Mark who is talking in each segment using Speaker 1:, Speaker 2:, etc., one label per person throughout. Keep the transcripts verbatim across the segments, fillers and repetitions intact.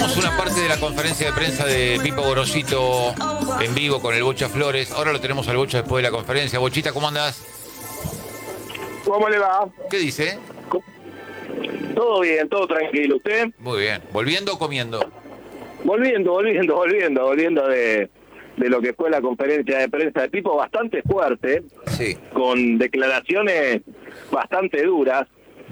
Speaker 1: Escuchamos una parte de la conferencia de prensa de Pipo Gorosito en vivo con el Bocha Flores. Ahora lo tenemos al Bocha después de la conferencia. Bochita, ¿cómo andás?
Speaker 2: ¿Cómo le va?
Speaker 1: ¿Qué dice?
Speaker 2: Todo bien, todo tranquilo. ¿Usted?
Speaker 1: Muy bien. ¿Volviendo o comiendo?
Speaker 2: Volviendo, volviendo, volviendo, volviendo de, de lo que fue la conferencia de prensa de Pipo, bastante fuerte,
Speaker 1: Sí.
Speaker 2: con declaraciones bastante duras,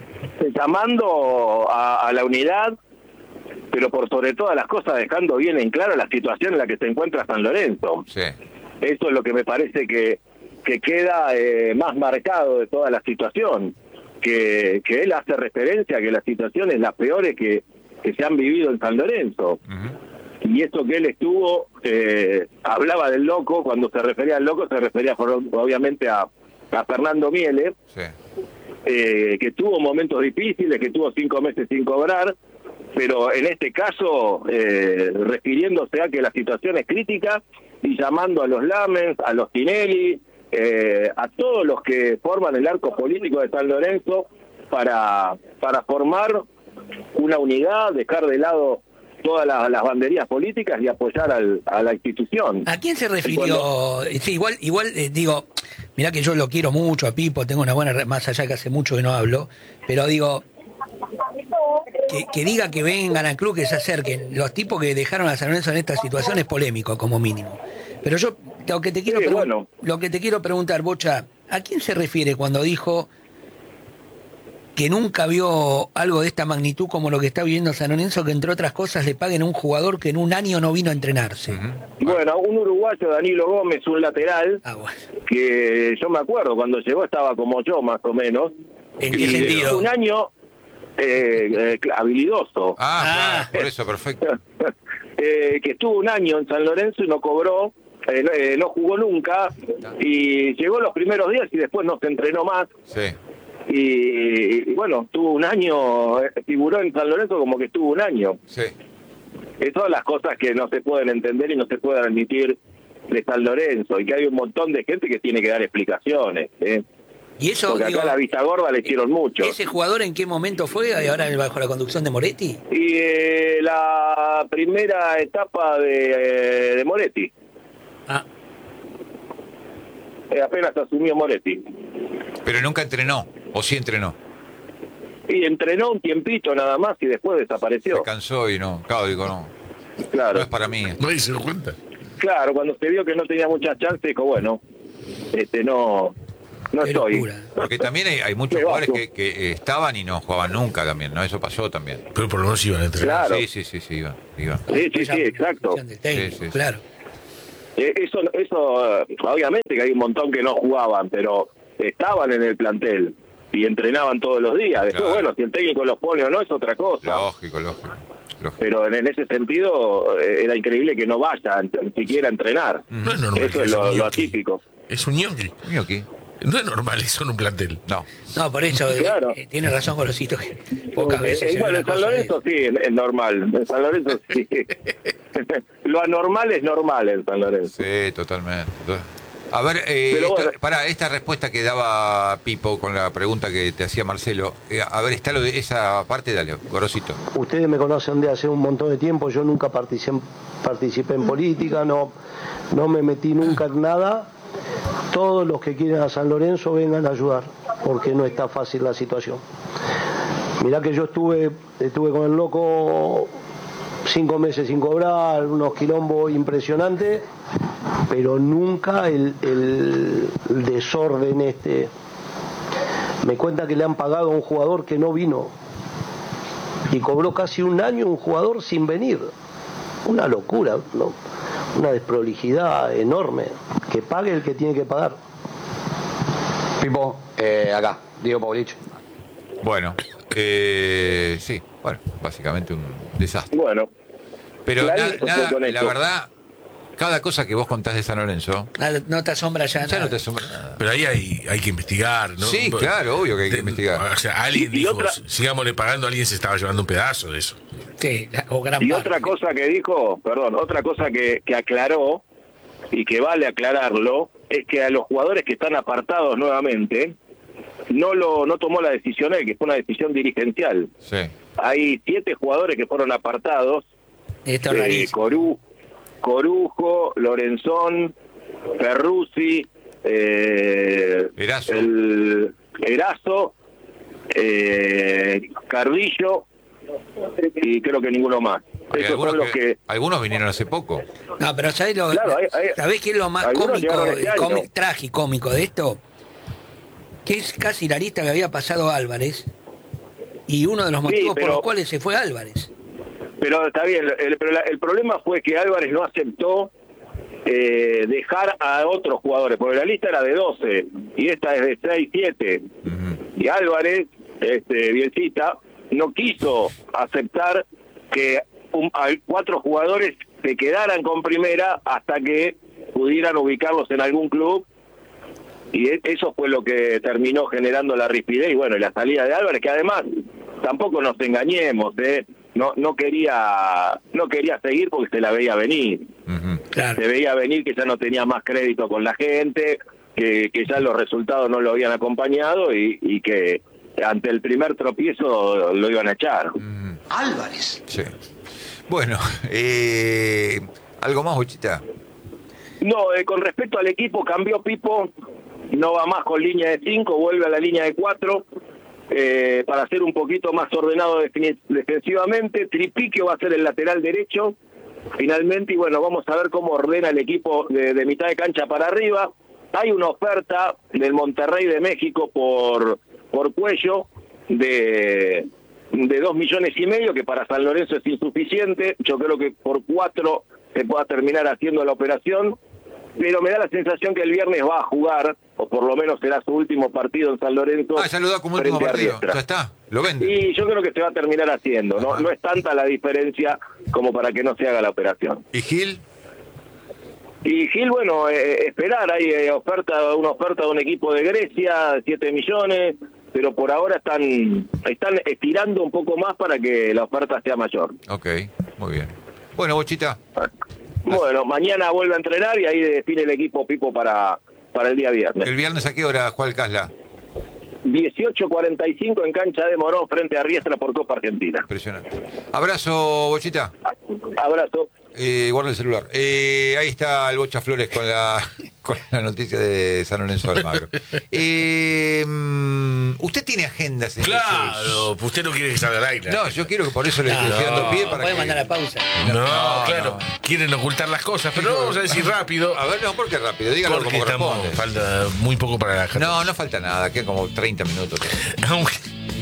Speaker 2: llamando a, a la unidad, pero por sobre todas las cosas dejando bien en claro la situación en la que se encuentra San Lorenzo.
Speaker 1: Sí.
Speaker 2: Eso es lo que me parece que, que queda eh, más marcado de toda la situación, que, que él hace referencia a que las situaciones las peores que, que se han vivido en San Lorenzo. Uh-huh. Y eso que él estuvo, eh, hablaba del loco, cuando se refería al loco se refería obviamente a, a Fernando Miele,
Speaker 1: Sí.
Speaker 2: eh, que tuvo momentos difíciles, que tuvo cinco meses sin cobrar, pero en este caso eh, refiriéndose a que la situación es crítica y llamando a los Lamens, a los Tinelli, eh, a todos los que forman el arco político de San Lorenzo para, para formar una unidad, dejar de lado todas las, las banderías políticas y apoyar al, a la institución.
Speaker 3: ¿A quién se refirió?
Speaker 2: Cuando...
Speaker 3: Sí, igual, igual eh, digo, mirá que yo lo quiero mucho a Pipo, tengo una buena, más allá que hace mucho que no hablo, pero digo, que, que diga que vengan al club, que se acerquen, los tipos que dejaron a San Lorenzo en esta situación es polémico, como mínimo. Pero yo, lo que te quiero,
Speaker 2: sí,
Speaker 3: pregun-
Speaker 2: bueno.
Speaker 3: lo que te quiero preguntar, Bocha, ¿a quién se refiere cuando dijo que nunca vio algo de esta magnitud como lo que está viviendo San Lorenzo, que entre otras cosas le paguen a un jugador que en un año no vino a entrenarse?
Speaker 1: Uh-huh.
Speaker 2: Bueno, un uruguayo, Danilo Gómez, un lateral,
Speaker 3: Ah, bueno.
Speaker 2: que yo me acuerdo, cuando llegó estaba como yo, más o menos.
Speaker 3: ¿En qué
Speaker 2: y
Speaker 3: sentido?
Speaker 2: Un año eh, eh, habilidoso.
Speaker 1: Ah,
Speaker 3: Ah.
Speaker 1: claro, por eso, perfecto.
Speaker 2: eh, que estuvo un año en San Lorenzo y no cobró, eh, no, eh, no jugó nunca, y llegó los primeros días y después no se entrenó más.
Speaker 1: Sí.
Speaker 2: Y, y bueno, tuvo un año, eh, figuró en San Lorenzo como que estuvo un año.
Speaker 1: Sí.
Speaker 2: Esas son las cosas que no se pueden entender y no se pueden admitir de San Lorenzo, y que hay un montón de gente que tiene que dar explicaciones, ¿eh?
Speaker 3: Y eso,
Speaker 2: Porque acá
Speaker 3: digo,
Speaker 2: a la Vista Gorda le hicieron mucho.
Speaker 3: ¿ese jugador en qué momento fue? ¿Y ahora bajo la conducción de Moretti?
Speaker 2: Y eh, la primera etapa de, eh, de Moretti,
Speaker 3: Ah,
Speaker 2: eh, apenas asumió Moretti.
Speaker 1: Pero nunca entrenó, o sí entrenó.
Speaker 2: Y entrenó un tiempito nada más y después desapareció.
Speaker 1: Se cansó y no, claro, digo, no.
Speaker 2: Claro.
Speaker 1: No es para mí.
Speaker 4: Nadie se dio cuenta.
Speaker 2: Claro, cuando se vio que no tenía muchas chances, dijo, bueno, este no, no
Speaker 3: qué
Speaker 2: estoy.
Speaker 3: locura.
Speaker 1: Porque también hay, hay muchos
Speaker 2: Qué
Speaker 1: jugadores
Speaker 2: bajo.
Speaker 1: que, que estaban y no jugaban nunca también, ¿no? Eso pasó también.
Speaker 4: Pero por lo menos iban a entrenar.
Speaker 2: Claro.
Speaker 1: Sí, sí, sí, sí, iba, iba.
Speaker 2: Sí, sí, sí, exacto.
Speaker 3: Del técnico,
Speaker 1: Sí, sí, sí.
Speaker 3: claro.
Speaker 2: Eh, Eso, eso, eh, obviamente que hay un montón que no jugaban, pero estaban en el plantel y entrenaban todos los días. Después,
Speaker 1: Claro.
Speaker 2: bueno, si el técnico los pone o no es otra cosa.
Speaker 1: Lógico, lógico. lógico.
Speaker 2: Pero en, en ese sentido eh, era increíble que no vaya ni siquiera a entrenar.
Speaker 4: No es normal.
Speaker 2: Eso
Speaker 4: que
Speaker 2: es
Speaker 4: sea
Speaker 2: lo,
Speaker 4: un
Speaker 2: lo
Speaker 4: ñoqui.
Speaker 2: atípico.
Speaker 4: Es un ñoqui.
Speaker 1: Mío aquí.
Speaker 4: No es normal eso en un plantel.
Speaker 1: No.
Speaker 3: No, por eso, eh,
Speaker 2: Claro.
Speaker 3: eh, tiene razón Gorosito, que pocas
Speaker 2: Eh,
Speaker 3: veces
Speaker 2: eh,
Speaker 3: se ve
Speaker 2: bueno,
Speaker 3: una
Speaker 2: en San
Speaker 3: cosa de
Speaker 2: Lorenzo sí, es, es normal. En San Lorenzo sí. Lo anormal es normal en San Lorenzo.
Speaker 1: Sí, totalmente. A ver, eh,
Speaker 2: Pero
Speaker 1: esto-
Speaker 2: bueno.
Speaker 1: para esta respuesta que daba Pipo con la pregunta que te hacía Marcelo, eh, a ver, está lo de esa parte, dale, Gorosito.
Speaker 5: Ustedes me conocen de hace un montón de tiempo, yo nunca participé, participé en política, no, no me metí nunca en nada. Todos los que quieran a San Lorenzo vengan a ayudar, porque no está fácil la situación. Mirá que yo estuve, estuve con el loco cinco meses sin cobrar, unos quilombos impresionantes, pero nunca el, el, el desorden este. Me cuenta que le han pagado a un jugador que no vino y cobró casi un año un jugador sin venir. Una locura, ¿no? Una desprolijidad enorme. Que pague el que tiene que pagar.
Speaker 6: Pipo, eh, acá, Diego Paulich.
Speaker 1: Bueno, eh, sí, bueno, básicamente un desastre.
Speaker 2: Bueno,
Speaker 1: Pero na-
Speaker 2: clarito
Speaker 1: nada,
Speaker 2: con
Speaker 1: la
Speaker 2: esto.
Speaker 1: verdad, cada cosa que vos contás de San Lorenzo,
Speaker 3: nada, no te asombra ya,
Speaker 1: ya
Speaker 3: nada.
Speaker 1: no te asombra nada.
Speaker 4: Pero ahí hay, hay que investigar, ¿no?
Speaker 1: Sí, claro, obvio que hay que
Speaker 4: De-
Speaker 1: investigar.
Speaker 4: O sea, alguien
Speaker 2: Y
Speaker 4: dijo,
Speaker 2: otra-
Speaker 4: sigámosle pagando, alguien se estaba llevando un pedazo de eso.
Speaker 3: Sí, la- o gran
Speaker 2: Y
Speaker 3: parte.
Speaker 2: otra cosa que dijo, perdón, otra cosa que, que aclaró y que vale aclararlo, es que a los jugadores que están apartados nuevamente, no lo no tomó la decisión él, que fue una decisión dirigencial.
Speaker 1: Sí.
Speaker 2: Hay siete jugadores que fueron apartados
Speaker 3: Esto es
Speaker 2: eh,
Speaker 3: rarísimo.
Speaker 2: Coru, Corujo, Lorenzón, Perruzzi, eh,
Speaker 1: Erazo.
Speaker 2: el Erazo, eh, Carrillo y creo que ninguno más.
Speaker 1: Hay
Speaker 2: Esos
Speaker 1: algunos,
Speaker 2: son los
Speaker 1: que-
Speaker 2: que...
Speaker 1: algunos vinieron hace poco.
Speaker 3: No, pero ¿sabés, lo,
Speaker 2: Claro, hay- hay-
Speaker 3: ¿sabés qué es lo más
Speaker 2: algunos
Speaker 3: cómico,
Speaker 2: llegaron este año.
Speaker 3: cómic- tragicómico de esto? Que es casi la lista que había pasado Álvarez y uno de los motivos
Speaker 2: pero-
Speaker 3: por los cuales se fue Álvarez.
Speaker 2: Pero está bien, el, pero la- el problema fue que Álvarez no aceptó eh, dejar a otros jugadores, porque la lista era de doce y esta es de seis, siete. Y Álvarez, este Bielcita, no quiso aceptar que un, a cuatro jugadores se quedaran con primera hasta que pudieran ubicarlos en algún club. Y e- eso fue lo que terminó generando la rispidez y bueno, y la salida de Álvarez, que además tampoco nos engañemos, ¿eh? no no quería no quería seguir porque se la veía venir.
Speaker 1: Ujú.
Speaker 3: Claro.
Speaker 2: Se veía venir que ya no tenía más crédito con la gente, que, que ya los resultados no lo habían acompañado y, y que ante el primer tropiezo lo iban a echar.
Speaker 7: Álvarez.
Speaker 1: Sí. Bueno, eh, ¿algo más, Bochita?
Speaker 2: No, eh, con respecto al equipo, cambió Pipo, no va más con línea de cinco, vuelve a la línea de cuatro, eh, para ser un poquito más ordenado defini- defensivamente. Tripiquio va a ser el lateral derecho, finalmente, y bueno, vamos a ver cómo ordena el equipo de, de mitad de cancha para arriba. Hay una oferta del Monterrey de México por, por Cuello de, de dos millones y medio, que para San Lorenzo es insuficiente. Yo creo que por cuatro se pueda terminar haciendo la operación, pero me da la sensación que el viernes va a jugar, o por lo menos será su último partido en San Lorenzo.
Speaker 1: Ah, ya lo da como último
Speaker 2: frente a
Speaker 1: partido.
Speaker 2: Riestra.
Speaker 1: Ya está, lo vende.
Speaker 2: Y yo creo que se va a terminar haciendo, no, no es tanta la diferencia como para que no se haga la operación.
Speaker 1: ¿Y Gil?
Speaker 2: Y Gil, bueno, eh, esperar, hay eh, oferta, una oferta de un equipo de Grecia, de siete millones, pero por ahora están están estirando un poco más para que la oferta sea mayor.
Speaker 1: Ok, muy bien. Bueno, Bochita,
Speaker 2: Bueno, mañana vuelve a entrenar y ahí define el equipo Pipo para, para el día viernes.
Speaker 1: ¿el viernes a qué hora juega el Casla?
Speaker 2: dieciocho cuarenta y cinco en cancha de Morón frente a Riestra por Copa Argentina.
Speaker 1: Impresionante. Abrazo, Bochita.
Speaker 2: Abrazo.
Speaker 1: Eh, guarda el celular. Eh, ahí está el Bocha Flores con la, con la noticia de San Lorenzo de Almagro. Eh, mm, ¿Usted tiene agendas en
Speaker 4: Claro, pues usted no quiere que salga al aire.
Speaker 1: No, yo quiero que por eso le estoy
Speaker 3: No,
Speaker 1: dando pie para
Speaker 3: puede
Speaker 1: que...
Speaker 3: mandar a pausa.
Speaker 4: No,
Speaker 1: No,
Speaker 4: claro.
Speaker 1: no.
Speaker 4: Quieren ocultar las cosas, pero vamos a decir rápido.
Speaker 1: A ver, no, ¿por qué rápido? Dígalo
Speaker 4: Porque
Speaker 1: como
Speaker 4: estamos,
Speaker 1: corresponde.
Speaker 4: falta muy poco para la
Speaker 1: No, no falta nada, quedan como treinta minutos.
Speaker 4: Aunque-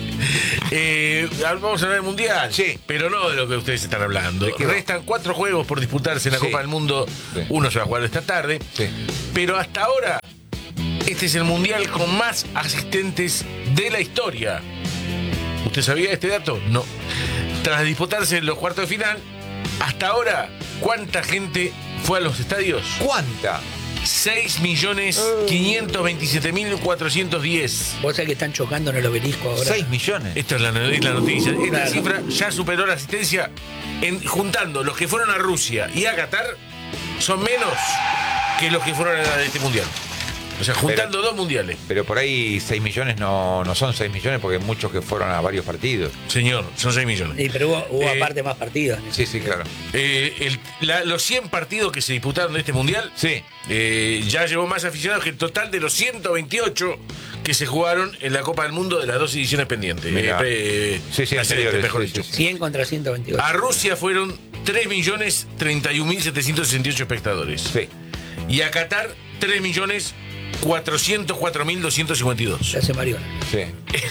Speaker 4: Eh, vamos a hablar del Mundial.
Speaker 1: Sí.
Speaker 4: Pero no de lo que ustedes están hablando.
Speaker 1: ¿De qué va?
Speaker 4: Restan cuatro juegos por disputarse en la
Speaker 1: Sí.
Speaker 4: Copa del Mundo.
Speaker 1: Sí.
Speaker 4: Uno se va a jugar esta tarde.
Speaker 1: Sí.
Speaker 4: Pero hasta ahora, este es el Mundial con más asistentes de la historia. ¿Usted sabía este dato? No. Tras disputarse en los cuartos de final, hasta ahora, ¿cuánta gente fue a los estadios?
Speaker 1: ¿Cuánta?
Speaker 4: seis millones quinientos veintisiete mil cuatrocientos diez.
Speaker 3: Vos sabés que están chocando en el obelisco ahora.
Speaker 1: ¿Seis millones?
Speaker 4: Esta es la, es la noticia. Esta
Speaker 3: Claro.
Speaker 4: cifra ya superó la asistencia en, juntando los que fueron a Rusia y a Qatar, son menos que los que fueron a este mundial. O sea, juntando
Speaker 1: Pero-
Speaker 4: dos mundiales.
Speaker 1: Pero por ahí seis millones no, no son seis millones porque hay muchos que fueron a varios partidos.
Speaker 4: Señor, son seis millones.
Speaker 3: Sí, pero hubo, hubo
Speaker 4: Eh,
Speaker 3: aparte más partidos.
Speaker 1: Sí, sí, claro.
Speaker 4: Eh, el- la- los cien partidos que se disputaron de este mundial
Speaker 1: Sí.
Speaker 4: eh, ya llevó más aficionados que el total de los ciento veintiocho que se jugaron en la Copa del Mundo de las dos ediciones pendientes.
Speaker 1: Mirá.
Speaker 4: Eh, pre-
Speaker 1: Sí, sí,
Speaker 4: presentes,
Speaker 1: anteriores,
Speaker 4: mejor
Speaker 1: sí,
Speaker 4: dicho.
Speaker 1: sí, sí.
Speaker 3: cien contra ciento veintiocho.
Speaker 4: A Rusia fueron tres millones treinta y un mil setecientos sesenta y ocho espectadores.
Speaker 1: Sí.
Speaker 4: Y a Qatar, tres millones cuatrocientos cuatro mil doscientos cincuenta y dos.
Speaker 3: Se hace Mariona.
Speaker 1: Sí.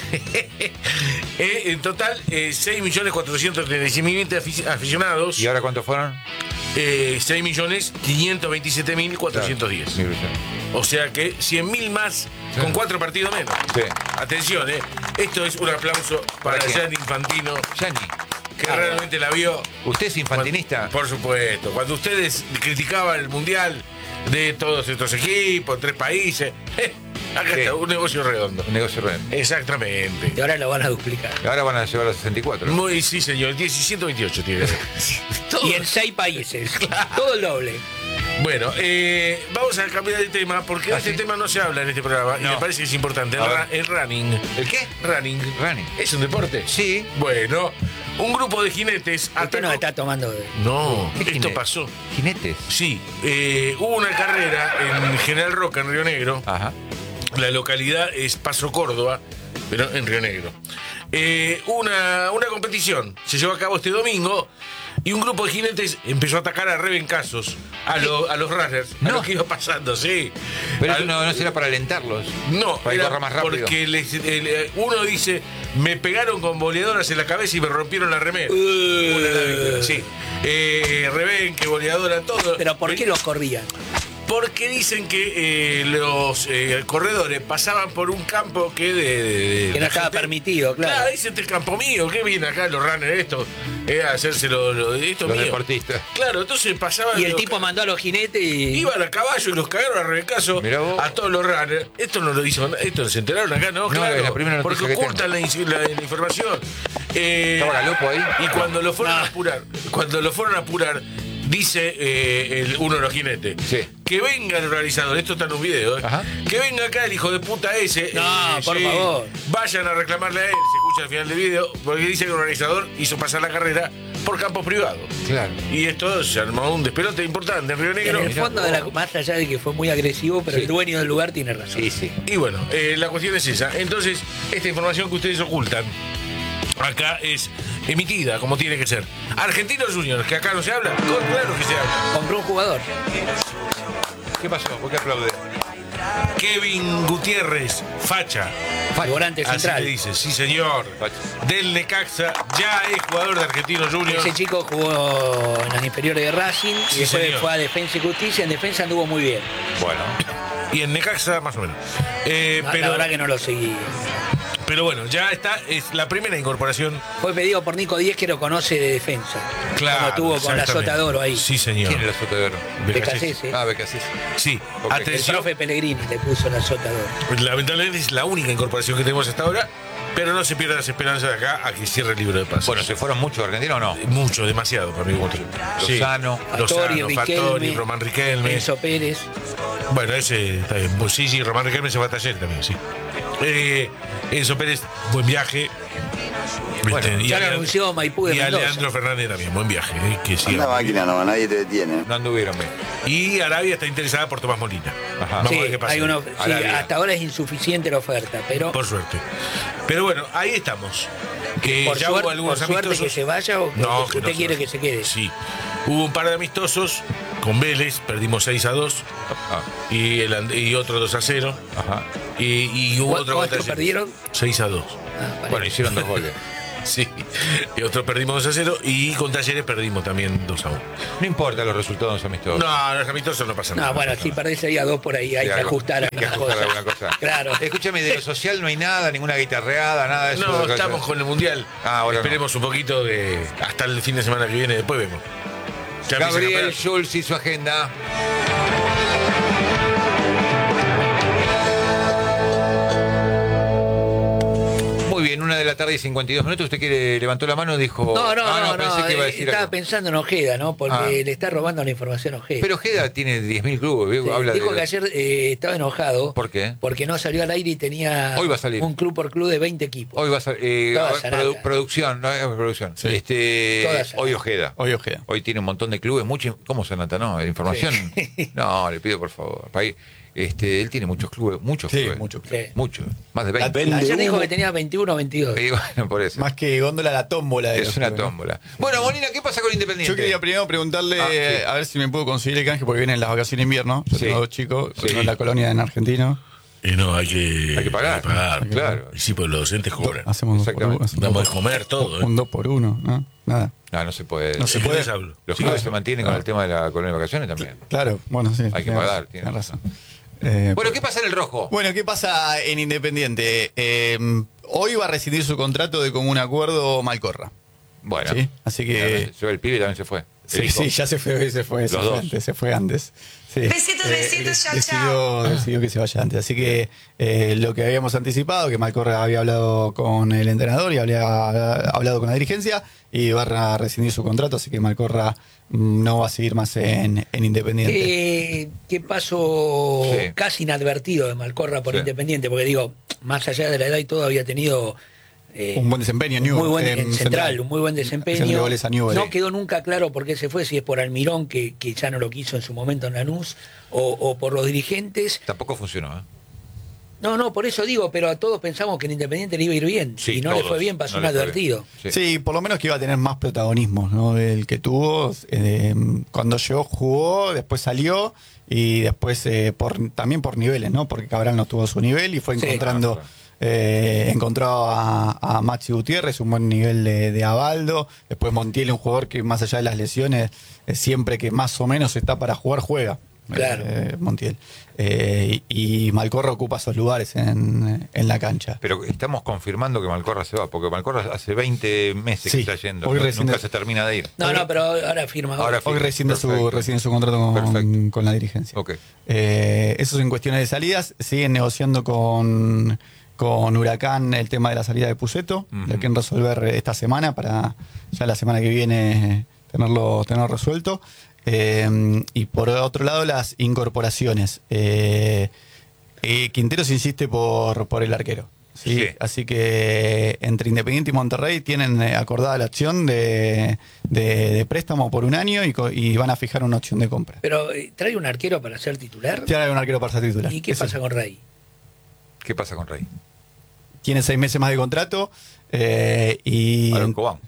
Speaker 4: Eh, en total, eh, seis millones cuatrocientos treinta y seis mil aficionados.
Speaker 1: ¿Y ahora cuántos fueron?
Speaker 4: Eh, seis millones quinientos veintisiete mil cuatrocientos diez.
Speaker 1: Mil millones.
Speaker 4: O sea que cien mil más
Speaker 1: Sí.
Speaker 4: con cuatro partidos menos.
Speaker 1: Sí.
Speaker 4: Atención, eh. Esto es un aplauso para
Speaker 1: ¿Para quién?
Speaker 4: Gianni Infantino,
Speaker 1: Yani,
Speaker 4: que realmente la vio.
Speaker 1: ¿usted es infantinista?
Speaker 4: Por supuesto. Cuando ustedes criticaban el mundial de todos estos equipos, tres países, eh, acá
Speaker 1: Sí.
Speaker 4: está un negocio redondo.
Speaker 1: Un negocio real.
Speaker 4: Exactamente.
Speaker 3: Y ahora lo van a duplicar.
Speaker 1: Ahora van a llevar a sesenta y cuatro.
Speaker 4: Muy, sí, señor. ciento veintiocho tiene.
Speaker 3: Y en seis países. Todo el doble.
Speaker 4: Bueno, eh, vamos a cambiar de tema porque de
Speaker 1: ¿Ah,
Speaker 4: este
Speaker 1: sí?
Speaker 4: tema no se habla en este programa y
Speaker 1: No.
Speaker 4: me parece que es importante. El,
Speaker 1: A ver.
Speaker 4: ra- el running.
Speaker 1: ¿El qué?
Speaker 4: Running.
Speaker 1: Running.
Speaker 4: ¿Es un deporte?
Speaker 1: Sí.
Speaker 4: Bueno, un grupo de jinetes
Speaker 3: Usted
Speaker 4: atacó...
Speaker 3: no está tomando...
Speaker 4: No,
Speaker 1: ¿Qué
Speaker 4: esto
Speaker 1: jinete?
Speaker 4: pasó.
Speaker 1: ¿Jinetes?
Speaker 4: Sí, eh, hubo una carrera en General Roca, en Río Negro.
Speaker 1: Ajá.
Speaker 4: La localidad es Paso Córdoba, pero en Río Negro. Eh, una, una competición se llevó a cabo este domingo y un grupo de jinetes empezó a atacar a rebencazos a, lo- a los runners, a
Speaker 1: No.
Speaker 4: lo que iba pasando, sí.
Speaker 1: Pero
Speaker 4: Al-
Speaker 1: eso no, no será para alentarlos.
Speaker 4: No,
Speaker 1: para que
Speaker 4: era
Speaker 1: corra más rápido.
Speaker 4: porque les- el- eh, uno dice, me pegaron con boleadoras en la cabeza y me rompieron la remera.
Speaker 3: Uh.
Speaker 4: Una anécdota, sí. Eh, rebenque, boleadora, todo.
Speaker 3: Pero ¿por qué los corrían?
Speaker 4: Porque dicen que eh, los eh, corredores pasaban por un campo que de, de- de-
Speaker 3: Que no
Speaker 4: la
Speaker 3: estaba
Speaker 4: gente-
Speaker 3: permitido, claro.
Speaker 4: Claro, dicen, este es campo mío, ¿qué viene acá los runners esto? Eh, a hacerse lo, lo- esto
Speaker 1: Los
Speaker 4: mío.
Speaker 1: deportistas.
Speaker 4: Claro, entonces pasaban
Speaker 3: Y el
Speaker 4: los
Speaker 3: tipo
Speaker 4: ca-
Speaker 3: mandó a los jinetes y...
Speaker 4: Iban a caballo y los cagaron a rebecazo
Speaker 1: Mirá vos.
Speaker 4: a todos los runners. Esto no lo hizo, esto se enteraron acá, ¿no?
Speaker 1: No,
Speaker 4: claro,
Speaker 1: es la primera
Speaker 4: porque
Speaker 1: noticia que
Speaker 4: ocultan la, in- la- la información. Eh,
Speaker 1: ¿Estaba Galopo ahí?
Speaker 4: Y cuando lo fueron
Speaker 3: No.
Speaker 4: a apurar, cuando lo fueron a apurar, dice eh, el- uno de los jinetes,
Speaker 1: Sí.
Speaker 4: que venga el organizador, esto está en un video, ¿eh?
Speaker 1: Ajá.
Speaker 4: Que venga acá el hijo de puta ese.
Speaker 3: No,
Speaker 4: eh,
Speaker 3: por favor.
Speaker 4: Vayan a reclamarle a él, se escucha al final del video, porque dice que el organizador hizo pasar la carrera por campos privados.
Speaker 1: Claro.
Speaker 4: Y esto se armó un despelote importante en Río
Speaker 3: En
Speaker 4: Negro.
Speaker 3: el fondo, de la, más allá de que fue muy agresivo, pero
Speaker 1: Sí.
Speaker 3: el dueño del lugar tiene razón.
Speaker 1: Sí, sí.
Speaker 4: Y bueno, eh, la cuestión es esa. Entonces, esta información que ustedes ocultan acá es emitida como tiene que ser. Argentinos Juniors, que acá no se habla, con- claro que se habla.
Speaker 3: Compró un jugador.
Speaker 1: ¿Qué pasó? ¿Por qué aplaude?
Speaker 4: Kevin Gutiérrez, facha.
Speaker 3: Volante
Speaker 4: Así
Speaker 3: central.
Speaker 4: le dice, sí señor.
Speaker 1: Facha.
Speaker 4: Del Necaxa, ya es jugador de Argentinos Juniors.
Speaker 3: Ese chico jugó en las inferiores de Racing y
Speaker 4: Sí,
Speaker 3: después
Speaker 4: señor.
Speaker 3: fue a Defensa y Justicia. En Defensa anduvo muy bien.
Speaker 1: Bueno.
Speaker 4: Y en Necaxa, más o menos. Eh,
Speaker 3: No,
Speaker 4: pero,
Speaker 3: la verdad que no lo seguí.
Speaker 4: pero bueno, ya está, es la primera incorporación.
Speaker 3: Fue pedido por Nico Díez, que lo conoce de Defensa.
Speaker 4: Claro.
Speaker 3: Cuando estuvo con la
Speaker 4: exactamente.
Speaker 3: Sota de Oro ahí.
Speaker 4: Sí, señor.
Speaker 1: ¿Quién es la Sota de Oro?
Speaker 3: Becasese.
Speaker 1: Ah, Becasese.
Speaker 4: Sí,
Speaker 1: Ok.
Speaker 3: El
Speaker 4: atención.
Speaker 3: profe Pellegrini le puso la Sota de Oro.
Speaker 4: Lamentablemente es la única incorporación que tenemos hasta ahora, pero no se pierdan las esperanzas de acá a que cierre el libro de pases.
Speaker 1: Bueno, ¿se fueron muchos argentinos o no?
Speaker 4: Mucho, demasiado para mi gusto. Sí.
Speaker 1: Lozano.
Speaker 3: Fattori,
Speaker 4: Lozano,
Speaker 3: Riquelme,
Speaker 4: Fattori, Román Riquelme.
Speaker 3: Enzo Pérez.
Speaker 4: Bueno, ese está bien. Sí, sí, Román Riquelme se va a taller también, sí. Eh, Enzo Pérez, buen viaje.
Speaker 1: Bueno,
Speaker 4: Este,
Speaker 3: ya lo
Speaker 4: Ale-
Speaker 3: anunció Maipú de
Speaker 4: Y a
Speaker 3: Mendoza.
Speaker 4: Leandro Fernández también, buen viaje. eh, que siga.
Speaker 7: La máquina no, nadie te detiene.
Speaker 1: No anduvieron bien.
Speaker 4: Y Arabia está interesada por Tomás Molina.
Speaker 1: Ajá.
Speaker 4: Vamos
Speaker 3: Sí,
Speaker 4: a ver qué pasa.
Speaker 3: hay uno, sí,
Speaker 1: Arabia.
Speaker 3: hasta ahora es insuficiente la oferta, pero
Speaker 4: Por suerte. Pero bueno, ahí estamos. Que
Speaker 3: por,
Speaker 4: ya
Speaker 3: suerte,
Speaker 4: hubo algunos
Speaker 3: por suerte
Speaker 4: amistosos.
Speaker 3: que se vaya o que
Speaker 4: No,
Speaker 3: que
Speaker 4: que
Speaker 3: usted
Speaker 4: no
Speaker 3: quiere
Speaker 4: se
Speaker 3: que
Speaker 4: vaya.
Speaker 3: se quede.
Speaker 4: Sí. Hubo un par de amistosos con Vélez, perdimos seis a dos.
Speaker 1: Ah,
Speaker 4: Y, el, and- y otro dos a cero.
Speaker 1: ajá.
Speaker 4: Y, y hubo
Speaker 3: ¿Cu-
Speaker 4: otro
Speaker 3: cuánto
Speaker 4: contra-
Speaker 3: perdieron?
Speaker 4: seis a dos.
Speaker 3: Ah, vale.
Speaker 1: Bueno, hicieron dos goles.
Speaker 4: Sí. Y otro perdimos dos a cero. Y con Talleres perdimos también dos a uno.
Speaker 1: No importa los resultados amistosos.
Speaker 4: No, los amistosos no pasan
Speaker 3: No,
Speaker 4: nada.
Speaker 3: bueno, si perdés ahí a dos por ahí, hay
Speaker 1: Sí,
Speaker 3: que
Speaker 1: algo-
Speaker 3: ajustar
Speaker 1: hay que
Speaker 3: algunas
Speaker 1: ajustar
Speaker 3: cosas.
Speaker 1: alguna cosa.
Speaker 3: Claro.
Speaker 1: Escúchame, de lo social no hay nada, ninguna guitarreada, nada de eso.
Speaker 4: No,
Speaker 1: de-
Speaker 4: estamos con el Mundial.
Speaker 1: Ah, ahora no.
Speaker 4: Esperemos un poquito de hasta el fin de semana que viene, después vemos. Ya empieza a
Speaker 1: Gabriel
Speaker 4: campeonar.
Speaker 1: Schulz y su agenda. Muy bien, una de la tarde y cincuenta y dos minutos. ¿Usted quiere, levantó la mano y dijo?
Speaker 3: No, no,
Speaker 1: ah,
Speaker 3: no,
Speaker 1: pensé
Speaker 3: no,
Speaker 1: que iba a
Speaker 3: eh,
Speaker 1: decir
Speaker 3: estaba
Speaker 1: algo.
Speaker 3: pensando en Ojeda, ¿no? Porque
Speaker 1: Ah.
Speaker 3: le está robando la información a Ojeda.
Speaker 1: Pero Ojeda tiene diez mil clubes. ¿vio?
Speaker 3: Sí,
Speaker 1: Habla
Speaker 3: dijo
Speaker 1: de...
Speaker 3: que ayer eh, estaba enojado.
Speaker 1: ¿Por qué?
Speaker 3: Porque no salió al aire y tenía
Speaker 1: Hoy va a salir.
Speaker 3: un club por club de veinte equipos.
Speaker 1: Hoy va a ser eh,
Speaker 3: Toda
Speaker 1: a ver,
Speaker 3: zarata.
Speaker 1: produ- producción, no es producción.
Speaker 8: Sí.
Speaker 1: Este,
Speaker 3: Toda zarata.
Speaker 1: hoy Ojeda.
Speaker 8: Hoy Ojeda.
Speaker 1: Hoy tiene un montón de clubes, mucho, ¿cómo se nota, no? La información.
Speaker 3: Sí.
Speaker 1: No, le pido por favor. País. Este, él tiene muchos clubes, muchos
Speaker 8: Sí,
Speaker 1: clubes.
Speaker 8: muchos
Speaker 3: Sí.
Speaker 1: Muchos, más de veinte.
Speaker 7: Vende
Speaker 3: Ayer dijo
Speaker 7: humo.
Speaker 3: que tenía veintiuno o veintidós.
Speaker 1: Y bueno, por eso.
Speaker 8: Más que góndola, la tómbola de
Speaker 1: Es
Speaker 8: los
Speaker 1: una
Speaker 8: clubes, ¿no?
Speaker 1: tómbola. Bueno, Molina, ¿qué pasa con Independiente?
Speaker 8: Yo quería primero preguntarle
Speaker 1: Ah, sí.
Speaker 8: eh, a ver si me puedo conseguir el canje porque vienen las vacaciones de invierno. Yo
Speaker 1: Sí.
Speaker 8: tengo dos chicos,
Speaker 1: Sí.
Speaker 8: uno en la colonia en Argentino.
Speaker 4: Y no, hay que,
Speaker 1: Hay que pagar. Claro.
Speaker 4: Y sí, pues los docentes cobran.
Speaker 8: Hacemos dos por
Speaker 1: Exactamente.
Speaker 8: uno. hacemos
Speaker 4: Damos
Speaker 8: dos
Speaker 4: de comer todo, ¿eh?
Speaker 8: Un dos por uno, ¿no? Nada.
Speaker 1: No, no se puede.
Speaker 8: No se
Speaker 4: ¿De qué
Speaker 8: puede.
Speaker 4: les hablo?
Speaker 1: Los
Speaker 4: Sí,
Speaker 1: clubes
Speaker 4: claro.
Speaker 1: se mantienen con el tema de la colonia de vacaciones también.
Speaker 8: Claro, bueno, sí.
Speaker 1: Hay que
Speaker 8: tenés-
Speaker 1: pagar, tiene
Speaker 8: tenés razón. Eh,
Speaker 1: Bueno, ¿qué pasa en el rojo?
Speaker 8: Bueno, ¿qué pasa en Independiente? Eh, hoy va a rescindir su contrato de común acuerdo Malcorra.
Speaker 1: Bueno,
Speaker 8: Sí, así que-
Speaker 1: Se ve el pibe y también se fue. El
Speaker 8: Sí,
Speaker 1: hijo.
Speaker 8: sí, ya se fue, se fue, se
Speaker 1: Los
Speaker 8: fue
Speaker 1: dos.
Speaker 8: antes, se fue antes. Sí.
Speaker 9: Besitos, besitos,
Speaker 8: des-
Speaker 9: chao,
Speaker 8: decidió,
Speaker 9: chao.
Speaker 8: decidió que se vaya antes. Así que eh, lo que habíamos anticipado, que Malcorra había hablado con el entrenador y había hablado con la dirigencia y va a rescindir su contrato, así que Malcorra mm, no va a seguir más en, en Independiente.
Speaker 3: ¿Qué, qué paso
Speaker 1: Sí.
Speaker 3: casi inadvertido de Malcorra por
Speaker 1: Sí.
Speaker 3: Independiente? Porque digo, más allá de la edad y todo, había tenido Eh,
Speaker 8: un buen desempeño en
Speaker 3: muy buen,
Speaker 8: en
Speaker 3: en central,
Speaker 8: Central.
Speaker 3: un muy buen
Speaker 8: Haciendo
Speaker 3: desempeño.
Speaker 8: goles a Newell.
Speaker 3: No
Speaker 8: Sí.
Speaker 3: quedó nunca claro por qué se fue, si es por Almirón, que, que ya no lo quiso en su momento en Lanús, o, o por los dirigentes.
Speaker 1: Tampoco funcionó, ¿eh?
Speaker 3: No, no, por eso digo, pero a todos pensamos que en Independiente le iba a ir bien.
Speaker 1: Sí,
Speaker 3: y no
Speaker 1: todos.
Speaker 3: le fue bien, pasó
Speaker 1: No le fue
Speaker 3: inadvertido.
Speaker 1: bien. Sí.
Speaker 8: Sí, por lo menos que iba a tener más protagonismo, ¿no? El que tuvo, eh, cuando llegó jugó, después salió y después eh, por, también por niveles, ¿no? Porque Cabral no tuvo su nivel y fue
Speaker 3: Sí.
Speaker 8: encontrando,
Speaker 1: Ah, claro.
Speaker 8: eh, encontró a, a Maxi Gutiérrez, un buen nivel de, de Abaldo, después Montiel, un jugador que más allá de las lesiones, eh, siempre que más o menos está para jugar, juega.
Speaker 3: Claro.
Speaker 8: eh, Montiel. Eh, y, y Malcorra ocupa esos lugares en, en la cancha.
Speaker 1: Pero estamos confirmando que Malcorra se va, porque Malcorra hace veinte meses
Speaker 8: Sí,
Speaker 1: que está yendo.
Speaker 8: hoy
Speaker 1: No-
Speaker 8: recién
Speaker 1: nunca
Speaker 8: de-
Speaker 1: se termina de ir.
Speaker 3: No, no, pero ahora firma.
Speaker 1: Ahora
Speaker 8: Hoy
Speaker 1: firma.
Speaker 8: rescinde su,
Speaker 1: Perfecto.
Speaker 8: rescinde su contrato con,
Speaker 1: Perfecto.
Speaker 8: con la dirigencia.
Speaker 1: Ok.
Speaker 8: Eh, eso es en cuestiones de salidas. Siguen negociando con, con Huracán el tema de la salida de Puceto.
Speaker 1: Ujú.
Speaker 8: Lo quieren resolver esta semana para ya la semana que viene tenerlo, tenerlo resuelto. Eh, y por otro lado, las incorporaciones. Eh, eh, Quinteros insiste por, por el arquero. ¿sí?
Speaker 1: Sí.
Speaker 8: Así que entre Independiente y Monterrey tienen eh, acordada la opción de, de- de préstamo por un año y, co- y van a fijar una opción de compra.
Speaker 3: Pero eh, trae un arquero para ser titular.
Speaker 8: Tiene un arquero para ser titular.
Speaker 3: ¿Y qué
Speaker 8: Eso.
Speaker 3: pasa con Rey?
Speaker 1: ¿Qué pasa con Rey?
Speaker 8: Tiene seis meses más de contrato eh, y,
Speaker 1: Aaron Cobán.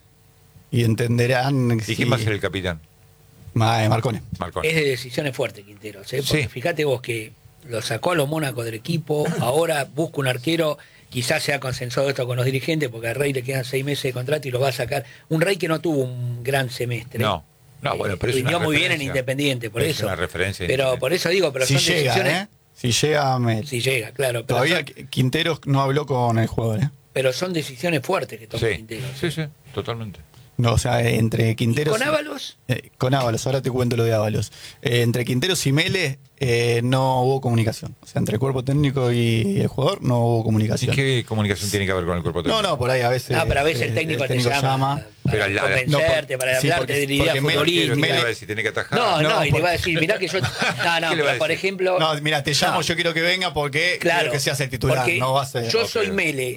Speaker 8: y entenderán.
Speaker 1: ¿Y quién va a ser el capitán?
Speaker 8: Ma- eh, Marcone.
Speaker 1: Marconi.
Speaker 3: Es de decisiones fuertes, Quinteros. ¿eh? Porque
Speaker 1: Sí.
Speaker 3: fíjate vos que lo sacó a los Mónacos del equipo, ahora busca un arquero, quizás se ha consensuado esto con los dirigentes, porque a Rey le quedan seis meses de contrato y lo va a sacar. Un Rey que no tuvo un gran semestre.
Speaker 1: No. No, bueno, pero es
Speaker 3: rindió
Speaker 1: una
Speaker 3: muy bien en
Speaker 1: referencia.
Speaker 3: Independiente, por
Speaker 1: Es
Speaker 3: eso.
Speaker 1: una referencia
Speaker 3: Pero
Speaker 1: Independiente.
Speaker 3: por eso digo, pero
Speaker 8: Si
Speaker 3: son
Speaker 8: llega,
Speaker 3: decisiones.
Speaker 8: ¿eh? Si llega, me-
Speaker 3: Si llega, claro. Pero
Speaker 8: todavía
Speaker 3: son,
Speaker 8: Quinteros no habló con el jugador. ¿eh?
Speaker 3: pero son decisiones fuertes que toma
Speaker 1: Sí.
Speaker 3: Quinteros.
Speaker 1: sí, sí, totalmente.
Speaker 8: No, o sea, entre Quinteros.
Speaker 3: ¿Con Ábalos?
Speaker 8: Eh, con Ábalos, ahora te cuento lo de Ábalos. Eh, entre Quinteros y Mele eh, no hubo comunicación. O sea, entre el cuerpo técnico y el jugador no hubo
Speaker 1: ¿Y
Speaker 8: comunicación.
Speaker 1: qué comunicación tiene que ver con el cuerpo
Speaker 8: No,
Speaker 1: técnico?
Speaker 8: no, por ahí a veces.
Speaker 3: No, pero a veces
Speaker 8: eh,
Speaker 3: el técnico, te llama,
Speaker 1: Pero
Speaker 3: para
Speaker 1: al- al-
Speaker 3: convencerte,
Speaker 8: no, por-
Speaker 3: para
Speaker 8: sí,
Speaker 3: hablarte
Speaker 8: porque-
Speaker 3: de idea
Speaker 8: porque Mele-
Speaker 3: futbolística.
Speaker 1: ¿Qué le va a decir? ¿Tiene que atajar?
Speaker 3: No, no,
Speaker 8: No,
Speaker 3: y le
Speaker 8: por-
Speaker 3: va a decir, mirá que yo... No, no,
Speaker 1: ¿Qué le va a
Speaker 3: pero por
Speaker 1: decir?
Speaker 3: ejemplo...
Speaker 8: No, mira, te llamo,
Speaker 3: No.
Speaker 8: yo quiero que venga porque
Speaker 3: Claro,
Speaker 8: quiero que seas el titular.
Speaker 3: porque
Speaker 8: No va a ser.
Speaker 3: yo
Speaker 8: Ok.
Speaker 3: soy Mele.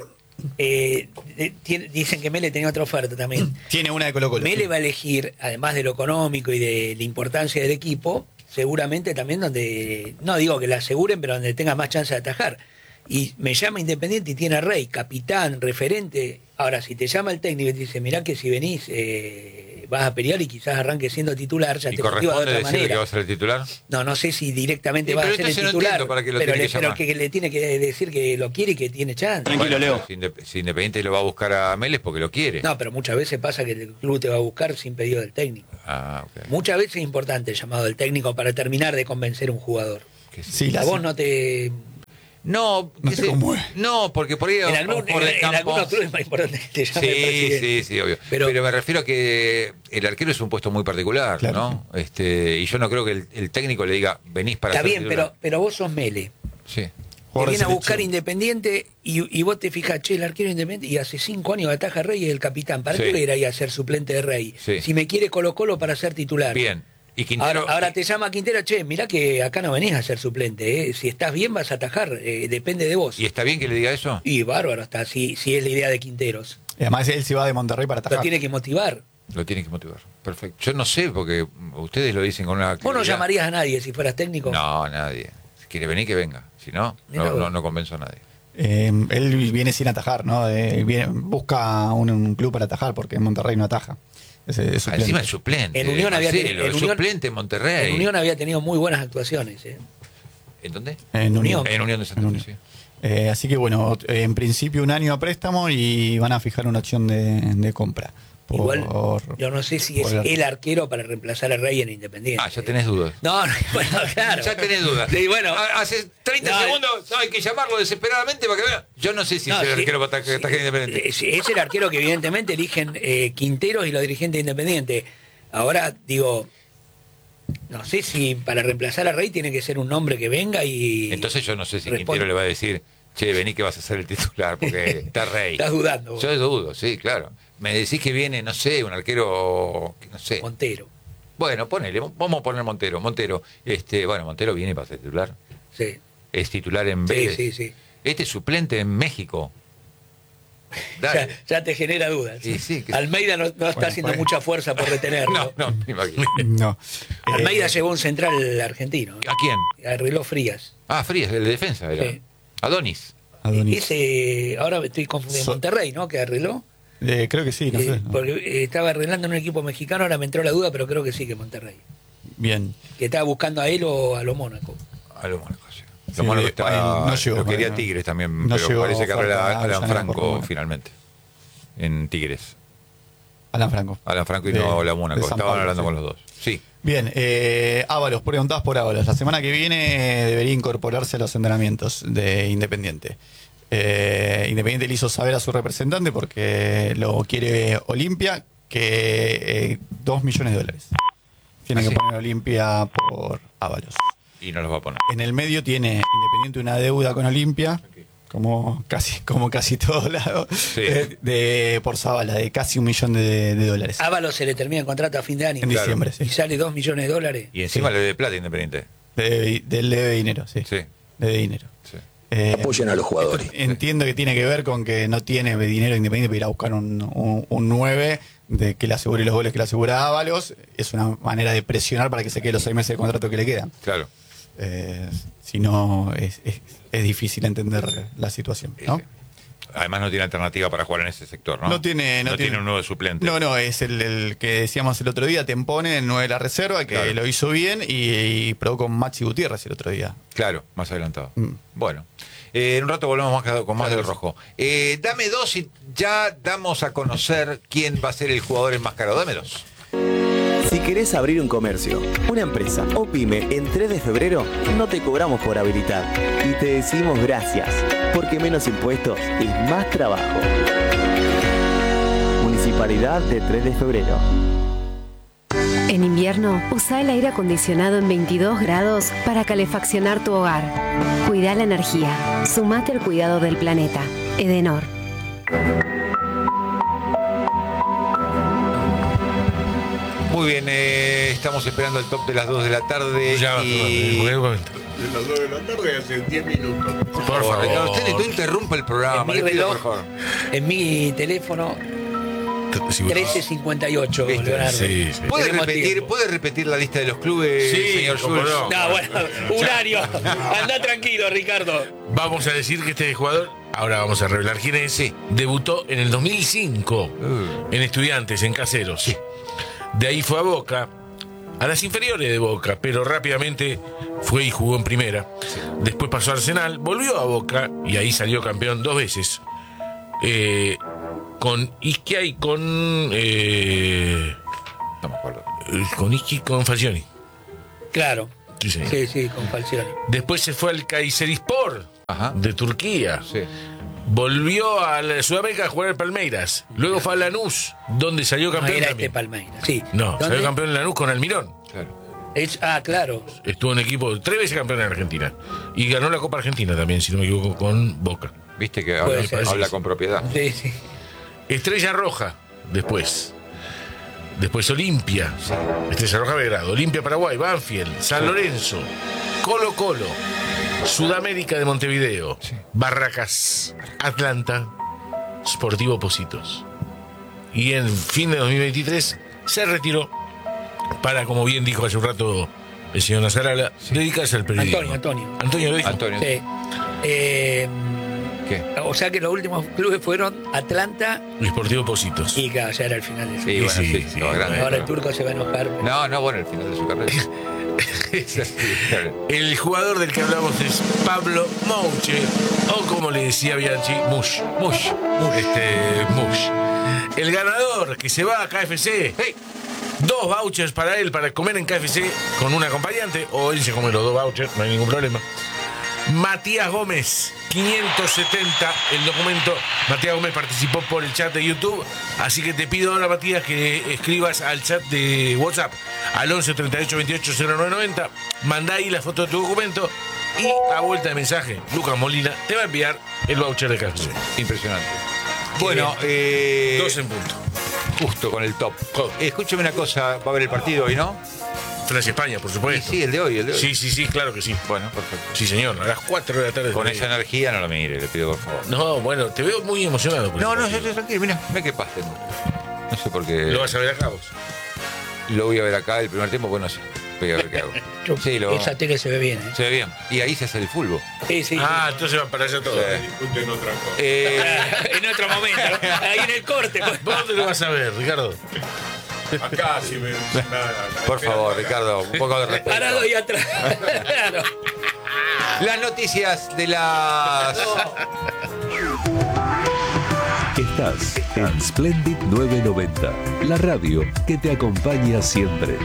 Speaker 3: eh, de- tiene- dicen que Mele tenía otra oferta también.
Speaker 8: Tiene una de Colo Colo.
Speaker 3: Mele
Speaker 8: sí.
Speaker 3: va a elegir, además de lo económico y de la importancia del equipo, seguramente también donde, no digo que la aseguren, pero donde tenga más chance de atajar. Y me llama Independiente y tiene a Rey, capitán, referente. Ahora, si te llama el técnico y te dice, mirá que si venís eh, vas a pelear y quizás arranque siendo titular, ya
Speaker 1: ¿Y
Speaker 3: te motiva de
Speaker 1: corresponde
Speaker 3: otra
Speaker 1: decirle que
Speaker 3: manera.
Speaker 1: va a ser el titular?
Speaker 3: No, no sé si directamente
Speaker 1: Sí,
Speaker 3: va a
Speaker 1: pero
Speaker 3: ser el
Speaker 1: entonces no
Speaker 3: titular,
Speaker 1: entiendo para qué lo
Speaker 3: pero,
Speaker 1: tiene
Speaker 3: le,
Speaker 1: que
Speaker 3: pero
Speaker 1: llamar.
Speaker 3: que le tiene que decir que lo quiere y que tiene chance.
Speaker 6: Tranquilo, Leo.
Speaker 1: Si, Indep- si Independiente lo va a buscar a Mélez porque lo quiere.
Speaker 3: No, pero muchas veces pasa que el club te va a buscar sin pedido del técnico.
Speaker 1: Ah, ok.
Speaker 3: Muchas veces es importante el llamado del técnico para terminar de convencer a un jugador.
Speaker 1: Que sí.
Speaker 8: Sí, la-
Speaker 3: A vos no te...
Speaker 1: No,
Speaker 8: No
Speaker 1: que
Speaker 8: te
Speaker 1: se-
Speaker 8: conmueve.
Speaker 1: no, porque por ahí
Speaker 3: En,
Speaker 1: o-
Speaker 3: algún-
Speaker 1: o por
Speaker 3: en-
Speaker 1: el
Speaker 3: en
Speaker 1: campo-
Speaker 3: algunos clubes es más importante que te llame el
Speaker 1: Sí,
Speaker 3: presidente.
Speaker 1: sí, sí, obvio. Pero,
Speaker 3: Pero-
Speaker 1: me refiero a que el arquero es un puesto muy particular,
Speaker 8: Claro.
Speaker 1: ¿no? Este, y yo no creo que el, el técnico le diga, venís para
Speaker 3: Está
Speaker 1: ser
Speaker 3: bien,
Speaker 1: titular".
Speaker 3: pero, pero vos sos Mele.
Speaker 1: Sí.
Speaker 3: Te
Speaker 8: Jugador de
Speaker 3: viene a buscar
Speaker 8: selección.
Speaker 3: Independiente y, y vos te fijas, che, el arquero Independiente, y hace cinco años ataja a Rey y es el capitán. ¿Para
Speaker 1: Sí.
Speaker 3: qué voy a ir ahí a ser suplente de Rey?
Speaker 1: Sí.
Speaker 3: Si me quiere Colo Colo para ser titular.
Speaker 1: Bien. Y Quintero,
Speaker 3: Ahora, ahora te llama Quintero, che, mirá que acá no venís a ser suplente, ¿eh? Si estás bien vas a atajar, eh, depende de vos.
Speaker 1: ¿Y está bien que le diga eso?
Speaker 3: Y bárbaro está, si, si es la idea de Quinteros.
Speaker 8: Y además él se va de Monterrey para
Speaker 3: Lo
Speaker 8: atajar.
Speaker 3: tiene que motivar.
Speaker 1: Lo tiene que motivar. Perfecto. Yo no sé, porque ustedes lo dicen con una
Speaker 3: Vos no
Speaker 1: claridad.
Speaker 3: llamarías a nadie si fueras técnico.
Speaker 1: No, nadie. Si quiere venir, que venga. Si no,
Speaker 3: Mirá
Speaker 1: no,
Speaker 3: vos.
Speaker 1: no, no convenzo a nadie.
Speaker 8: Eh, él viene sin atajar, ¿no? Eh, viene- busca un, un club para atajar porque en Monterrey no ataja. Es, es
Speaker 1: Ah,
Speaker 8: suplente.
Speaker 1: encima es suplente.
Speaker 3: En Unión había
Speaker 1: Marcelo,
Speaker 3: tenido- en
Speaker 1: es
Speaker 3: Unión-
Speaker 1: suplente en Monterrey.
Speaker 3: En Unión había tenido muy buenas actuaciones. ¿eh?
Speaker 1: ¿En dónde?
Speaker 8: En Unión.
Speaker 3: Unión.
Speaker 1: En Unión de Santa
Speaker 8: En
Speaker 1: Fe,
Speaker 8: Unión.
Speaker 1: sí.
Speaker 8: Eh, así que bueno, eh, en principio un año a préstamo y van a fijar una opción de, de compra. Por,
Speaker 3: Igual, yo no sé si es
Speaker 8: por el-
Speaker 3: el arquero para reemplazar a Rey en Independiente.
Speaker 1: Ah, ya tenés dudas.
Speaker 3: No, no, bueno, claro.
Speaker 1: Ya tenés dudas.
Speaker 3: Sí, bueno,
Speaker 1: Ah, hace treinta
Speaker 3: No,
Speaker 1: segundos no, hay que llamarlo desesperadamente para que vea. Yo no sé si
Speaker 3: no,
Speaker 1: es el
Speaker 3: sí,
Speaker 1: arquero para atacar atacar Independiente.
Speaker 3: Es, es el arquero que evidentemente eligen eh, Quinteros y los dirigentes independientes. Ahora, digo, no sé si para reemplazar a Rey tiene que ser un nombre que venga y...
Speaker 1: Entonces yo no sé si
Speaker 3: responde.
Speaker 1: Quintero le va a decir, che, vení que vas a ser el titular, porque está Rey.
Speaker 3: Estás dudando vos.
Speaker 1: Yo dudo, sí, claro. Me decís que viene, no sé, un arquero, que no sé.
Speaker 3: Montero.
Speaker 1: Bueno, ponele, vamos a poner Montero. Montero, este, bueno, Montero viene para ser titular.
Speaker 3: Sí,
Speaker 1: Es titular en
Speaker 3: sí,
Speaker 1: Vélez.
Speaker 3: sí, sí.
Speaker 1: Este es suplente en México.
Speaker 3: ya, ya te genera dudas.
Speaker 1: Sí, sí, que-
Speaker 3: Almeida no, no está
Speaker 8: Bueno,
Speaker 3: haciendo
Speaker 8: bueno.
Speaker 3: mucha fuerza por retenerlo.
Speaker 1: No, no, me imagino.
Speaker 8: No.
Speaker 3: Almeida
Speaker 8: Eh,
Speaker 3: llevó un central argentino.
Speaker 1: ¿A quién?
Speaker 3: Arregló Frías.
Speaker 1: Ah, Frías, el de defensa era.
Speaker 3: Sí.
Speaker 1: Adonis.
Speaker 8: Adonis.
Speaker 3: Ese, ahora me estoy confundiendo.
Speaker 8: So-
Speaker 3: Monterrey, ¿no? Que arregló.
Speaker 8: Eh, creo que sí, no
Speaker 3: Eh,
Speaker 8: sé.
Speaker 3: porque eh, estaba arreglando en un equipo mexicano, ahora me entró la duda, pero creo que sí que Monterrey.
Speaker 8: Bien.
Speaker 3: Que estaba buscando a él o a los Mónaco.
Speaker 1: A lo Mónaco, sí.
Speaker 8: Sí,
Speaker 1: Lo Mónaco
Speaker 8: eh,
Speaker 1: está,
Speaker 8: no llegó,
Speaker 1: lo quería
Speaker 8: no.
Speaker 1: Tigres también,
Speaker 8: No
Speaker 1: pero
Speaker 8: llegó
Speaker 1: parece que arregla
Speaker 8: oferta
Speaker 1: Alan
Speaker 8: Avellaneda
Speaker 1: Franco
Speaker 8: por Mónaco.
Speaker 1: finalmente. En Tigres.
Speaker 8: Alan Franco.
Speaker 1: Alan Franco y
Speaker 8: De-
Speaker 1: no la
Speaker 8: de
Speaker 1: Mónaco.
Speaker 8: San
Speaker 1: Estaban
Speaker 8: Pablo,
Speaker 1: hablando
Speaker 8: sí.
Speaker 1: con los dos. Sí.
Speaker 8: Bien, eh, Ábalos, preguntadas por Ábalos. La semana que viene debería incorporarse a los entrenamientos de Independiente. Eh, Independiente le hizo saber a su representante, porque lo quiere Olimpia, que eh, dos millones de dólares. Tiene
Speaker 1: ¿Ah,
Speaker 8: que
Speaker 1: sí?
Speaker 8: poner Olimpia por Ábalos.
Speaker 1: Y no los va a poner.
Speaker 8: En el medio tiene Independiente una deuda con Olimpia, como casi, como casi todo lado,
Speaker 1: Sí.
Speaker 8: eh, de, por Zabala, de casi un millón de, de dólares.
Speaker 3: Ábalos se le termina el contrato a fin de año.
Speaker 8: En
Speaker 1: Claro.
Speaker 8: diciembre,
Speaker 3: Y
Speaker 8: sí.
Speaker 3: sale dos millones de dólares.
Speaker 1: Y encima
Speaker 8: Sí.
Speaker 1: le debe plata Independiente.
Speaker 8: De, del debe dinero, sí.
Speaker 1: Sí.
Speaker 8: Debe dinero.
Speaker 1: Sí.
Speaker 8: Eh,
Speaker 7: Apoyen a los jugadores.
Speaker 8: Entiendo que tiene que ver con que no tiene dinero Independiente para ir a buscar un, un, un nueve de que le asegure los goles que le asegura Ábalos. Es una manera de presionar para que se quede los seis meses de contrato que le quedan.
Speaker 1: Claro.
Speaker 8: Eh, si no, es, es, es difícil entender la situación, ¿no?
Speaker 1: Sí. Además no tiene alternativa para jugar en ese sector, ¿no?
Speaker 8: No tiene, no
Speaker 1: tiene
Speaker 8: tiene-
Speaker 1: un nuevo suplente.
Speaker 8: No, no, es el, el que decíamos el otro día, Tempone, el nueve de la reserva, que
Speaker 1: Claro.
Speaker 8: lo hizo bien y, y probó con Maxi Gutiérrez el otro día.
Speaker 1: Claro, más adelantado.
Speaker 8: Mm.
Speaker 1: Bueno, eh, en un rato volvemos más con más del rojo. Eh, dame dos y ya damos a conocer quién va a ser el jugador enmascarado. Dame dos.
Speaker 9: Si querés abrir un comercio, una empresa o pyme en tres de febrero, no te cobramos por habilitar y te decimos gracias, porque menos impuestos es más trabajo. Municipalidad de tres de febrero.
Speaker 10: En invierno, usa el aire acondicionado en veintidós grados para calefaccionar tu hogar. Cuida la energía. Sumate al cuidado del planeta. Edenor.
Speaker 1: Muy bien, eh, estamos esperando el top de las dos de la tarde.
Speaker 4: Ya,
Speaker 1: y...
Speaker 4: un momento.
Speaker 11: De las dos de la tarde hace diez minutos.
Speaker 4: Por
Speaker 1: Por
Speaker 4: favor.
Speaker 1: Ricardo, usted no interrumpa el programa,
Speaker 3: en mi
Speaker 1: le pido,
Speaker 3: reloj,
Speaker 1: por favor.
Speaker 3: en mi teléfono,
Speaker 4: Sí,
Speaker 3: trece cincuenta y ocho,
Speaker 1: ¿Viste?
Speaker 3: Leonardo.
Speaker 4: Sí, sí.
Speaker 1: ¿Puede
Speaker 3: Tenemos
Speaker 1: repetir,
Speaker 3: tiempo.
Speaker 1: ¿Puede repetir la lista de los clubes,
Speaker 4: Sí,
Speaker 1: señor
Speaker 4: cómo
Speaker 1: Schultz?
Speaker 4: no.
Speaker 3: No, bueno, un año. Anda tranquilo, Ricardo.
Speaker 4: Vamos a decir que este jugador, ahora vamos a revelar quién es,
Speaker 1: Sí.
Speaker 4: debutó en el dos mil cinco
Speaker 1: Uh.
Speaker 4: en Estudiantes, en Caseros. De ahí fue a Boca, a las inferiores de Boca, pero rápidamente fue y jugó en primera. Después pasó a Arsenal, volvió a Boca y ahí salió campeón dos veces. Eh, con Ischia y con... Eh,
Speaker 1: No me acuerdo.
Speaker 4: con Ischia y con Falcioni.
Speaker 3: Claro.
Speaker 4: Sí, señor.
Speaker 3: Sí, sí, con Falcioni.
Speaker 4: Después se fue al Kayserispor
Speaker 1: Ajá.
Speaker 4: de Turquía.
Speaker 1: Sí.
Speaker 4: Volvió a la Sudamérica a jugar al Palmeiras. Luego fue a Lanús, donde salió
Speaker 3: No
Speaker 4: campeón
Speaker 3: era
Speaker 4: también.
Speaker 3: este Palmeiras. Sí.
Speaker 4: No,
Speaker 3: ¿Dónde?
Speaker 4: salió campeón en Lanús con Almirón.
Speaker 1: Claro.
Speaker 3: Es- ah, claro.
Speaker 4: Estuvo en equipo tres veces campeón en Argentina. Y ganó la Copa Argentina también, si no me equivoco, con Boca.
Speaker 1: Viste que
Speaker 3: Puede
Speaker 1: habla,
Speaker 3: ser,
Speaker 1: habla
Speaker 4: sí.
Speaker 1: con propiedad.
Speaker 3: Sí, sí.
Speaker 4: Estrella Roja, después. Después Olimpia. Estrella Roja Belgrado. Olimpia Paraguay, Banfield, San Lorenzo, Colo Colo, Sudamérica de Montevideo, Barracas, Atlanta, Sportivo Positos. Y en fin de dos mil veintitrés se retiró para, como bien dijo hace un rato el señor Nazarala, dedicarse al periodismo.
Speaker 3: Antonio, Antonio.
Speaker 4: Antonio, ¿lo dijo?
Speaker 1: Antonio.
Speaker 3: Sí. Eh,
Speaker 1: ¿Qué?
Speaker 3: o sea que los últimos clubes fueron Atlanta
Speaker 4: Y Sportivo Positos.
Speaker 3: y claro, ya era el final de su
Speaker 1: Sí, bueno, sí,
Speaker 4: sí,
Speaker 1: sí,
Speaker 4: sí.
Speaker 1: estaba grande.
Speaker 3: Ahora el turco se va a enojar.
Speaker 1: No, no, bueno, el final de su carrera. Es así, claro.
Speaker 4: El jugador del que hablamos es Pablo Mouche, o como le decía Bianchi, Mush. Mush. Este, Mush. El ganador que se va a K F C.
Speaker 1: Hey.
Speaker 4: Dos vouchers para él para comer en K F C con un acompañante, o él se come los dos vouchers, no hay ningún problema. Matías Gómez, quinientos setenta el documento. Matías Gómez participó por el chat de YouTube, así que te pido ahora, Matías, que escribas al chat de WhatsApp al once treinta y ocho veintiocho cero nueve noventa, mandá ahí la foto de tu documento y a vuelta de mensaje, Lucas Molina te va a enviar el voucher de K F C.
Speaker 1: Impresionante.
Speaker 4: Qué
Speaker 1: Bueno, eh,
Speaker 4: Dos en punto.
Speaker 1: justo con el top.
Speaker 4: Todo.
Speaker 1: Eh, escúcheme una cosa, va a haber el partido hoy, ¿no?
Speaker 4: Francia-España, por supuesto.
Speaker 1: Sí, sí, el de hoy, el de hoy.
Speaker 4: Sí, sí, sí, claro que sí.
Speaker 1: Bueno, perfecto.
Speaker 4: Sí, señor, a las cuatro de la tarde.
Speaker 1: Con esa energía no lo mire, le pido por favor.
Speaker 4: No, bueno, te veo muy emocionado. Por
Speaker 1: no, no, yo estoy tranquilo, mira, mira qué paz tengo. No sé por qué.
Speaker 4: ¿Lo vas a ver acá vos?
Speaker 1: Lo voy a ver acá el primer tiempo, pues no sé. Voy a ver qué hago.
Speaker 3: Sí, lo... Esa tele se ve bien, ¿eh?
Speaker 1: Se ve bien. Y ahí se hace el fútbol.
Speaker 3: Sí, sí.
Speaker 4: Ah, sí. Entonces van para allá todo.
Speaker 1: Sí.
Speaker 11: Discuten otra cosa.
Speaker 1: Eh...
Speaker 3: en otro momento, ¿no? Ahí en el corte.
Speaker 4: ¿Vos dónde lo vas a ver, Ricardo?
Speaker 11: Acá, si me dicen nada.
Speaker 1: Por favor, Ricardo, un poco de respeto.
Speaker 3: Parado ahí atrás. Claro.
Speaker 1: Las noticias de las...
Speaker 12: Estás en Splendid novecientos noventa, la radio que te acompaña siempre.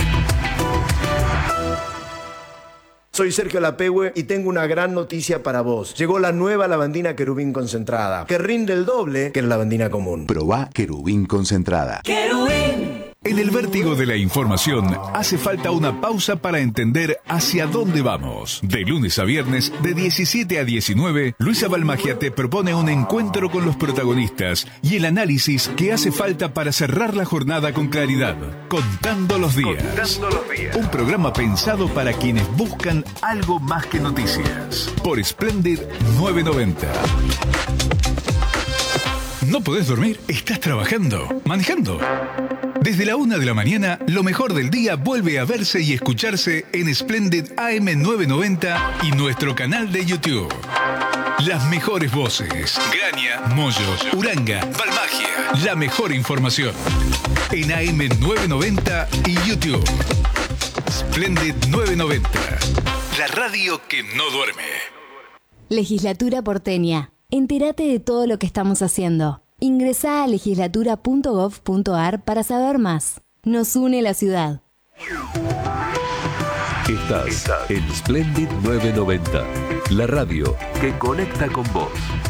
Speaker 13: Soy Sergio Lapehue y tengo una gran noticia para vos. Llegó la nueva lavandina Querubín concentrada, que rinde el doble que la lavandina común.
Speaker 12: Probá Querubín concentrada.
Speaker 14: ¡Querubín! En el vértigo de la información hace falta una pausa para entender hacia dónde vamos. De lunes a viernes, de diecisiete a diecinueve, Luisa Balmagia te propone un encuentro con los protagonistas y el análisis que hace falta para cerrar la jornada con claridad. Contando los días. Contando los días. Un programa pensado para quienes buscan algo más que noticias. Por Splendid novecientos noventa. ¿No podés dormir? ¿Estás trabajando? ¿Manejando? Desde la una de la mañana, lo mejor del día vuelve a verse y escucharse en Splendid A M novecientos noventa y nuestro canal de YouTube. Las mejores voces. Graña, Moyo, Uranga, Balmagia. La mejor información. En A M novecientos noventa y YouTube. Splendid novecientos noventa. La radio que no duerme.
Speaker 15: Legislatura porteña. Entérate de todo lo que estamos haciendo. Ingresá a legislatura punto gov punto ar para saber más. Nos une la ciudad.
Speaker 12: Estás en Splendid novecientos noventa, la radio que conecta con vos.